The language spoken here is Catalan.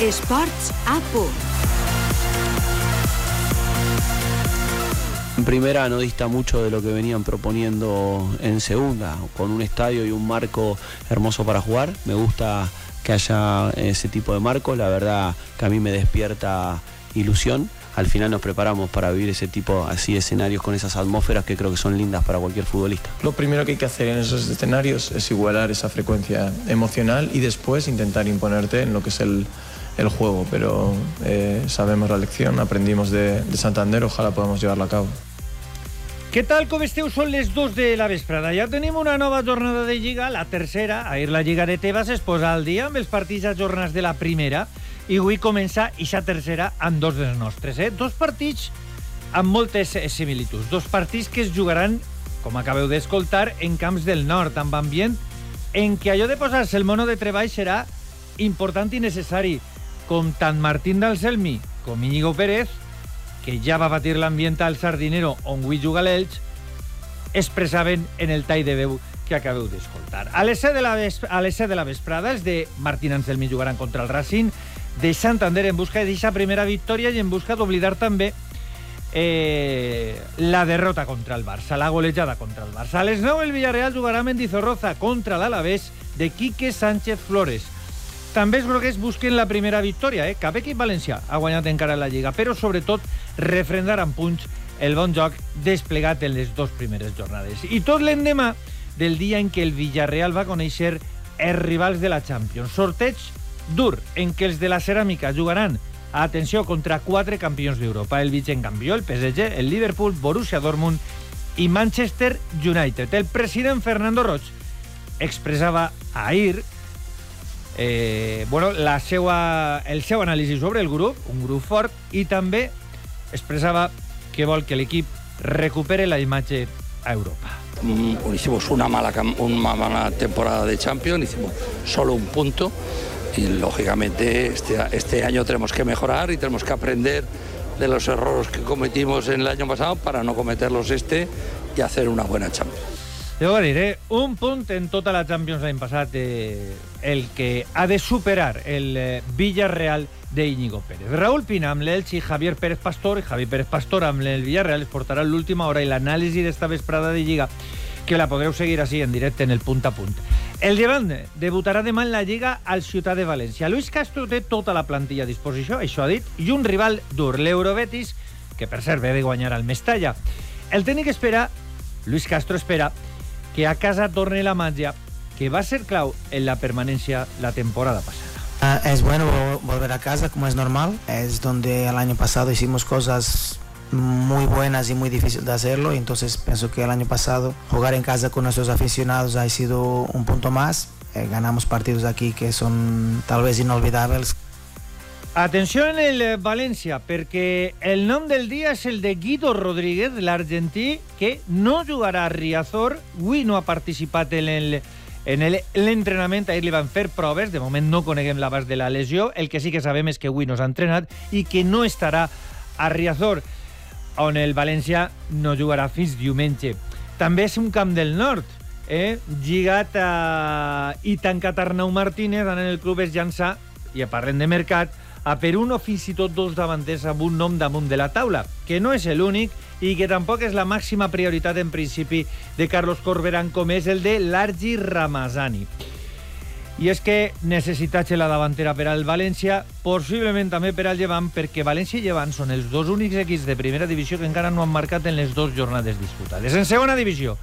Esports a punt. En primera no dista mucho de lo que venían proponiendo en segunda, con un estadio y un marco hermoso para jugar. Me gusta que haya ese tipo de marcos, la verdad que a mí me despierta ilusión. Al final nos preparamos para vivir ese tipo así de escenarios con esas atmósferas que creo que son lindas para cualquier futbolista. Lo primero que hay que hacer en esos escenarios es igualar esa frecuencia emocional y después intentar imponerte en lo que es el juego, pero sabemos la lección, aprendimos de Santander, ojalá podamos llevarlo a cabo. Què tal, com esteu? Són les 2 de la vesprada. Ja tenim una nova jornada de Lliga, la tercera. Ahir la Lliga de Tebas es posa al dia amb els partits ajornats de la primera i avui comença ixa tercera amb dos dels nostres. Dos partits amb moltes similituds. Dos partits que es jugaran, com acabeu d'escoltar, en camps del nord, amb ambient en què allò de posar-se el mono de treball serà important i necessari, com tant Martín d'Anselmi com Íñigo Pérez, que ja va patir l'ambient al Sardinero on avui juga l'Elx, expressaven en el tall de veu que acabeu d'escoltar. A les 7 de la vesprada, els de Martín Anselmi jugaran contra el Racing de Santander en busca d'aquesta primera victòria i en busca d'oblidar també la derrota contra el Barça, la golejada contra el Barça. A les 9 el Villarreal jugarà a Mendizorroza contra l'Alavés de Quique Sánchez Flores. També els groguers busquen la primera victòria. Cap equip valencià ha guanyat encara la Lliga, però sobretot refrendar amb punys el bon joc desplegat en les dues primeres jornades. I tot l'endemà del dia en què el Villarreal va conèixer els rivals de la Champions. Sorteig dur en què els de la Ceràmica jugaran, atenció, contra 4 campions d'Europa: el vicecampió, el PSG, el Liverpool, Borussia Dortmund i Manchester United. El president Fernando Roig expressava ahir el seu anàlisi sobre el grup, un grup fort, i també expressava que vol que l'equip recupere la imatge a Europa. Hicimos una mala temporada de Champions, hicimos solo un punto y lógicamente este año tenemos que mejorar y tenemos que aprender de los errores que cometimos en el año pasado para no cometerlos y hacer una buena Champions. Debo dir, un punt en tota la Champions l'any passat, el que ha de superar el Villarreal d'Íñigo Pérez. Raúl Pina amb l'Elx i Javier Pérez Pastor, i Javier Pérez Pastor amb el Villarreal es portarà l'última hora i l'anàlisi d'esta vesprada de Lliga, que la podreu seguir així en directe en el punt a punt. El Llevant debutarà demà en la Lliga al Ciutat de València. Luis Castro té tota la plantilla a disposició, això ha dit, i un rival dur, l'Eurobetis, que per cert ve de guanyar al Mestalla. El tècnic espera, Luis Castro espera, que a casa torne la màgia que va ser clau en la permanencia la temporada pasada. Es bueno volver a casa, como es normal. Es donde el año pasado hicimos cosas muy buenas y muy difíciles de hacerlo, y entonces pienso que el año pasado jugar en casa con nuestros aficionados ha sido un punto más. Ganamos partidos aquí que son tal vez inolvidables. Atenció en el València, perquè el nom del dia és el de Guido Rodríguez, l'argentí, que no jugarà a Riazor. Avui no ha participat en l'entrenament, ahir li van fer proves, de moment no coneguem l'abast de la lesió. El que sí que sabem és que avui no s'ha entrenat i que no estarà a Riazor, on el València no jugarà fins diumenge. També és un camp del nord, lligat i tancat Arnau Martínez, en el club es llançà, i parlem de mercat, a per un o fins i tot dos davanters amb un nom damunt de la taula, que no és l'únic i que tampoc és la màxima prioritat en principi de Carlos Corberán, com és el de Largi Ramazani. I és que necessitatge la davantera per al València, possiblement també per al Llevant, perquè València i Llevant són els dos únics equips de primera divisió que encara no han marcat en les dues jornades disputades. En segona divisió,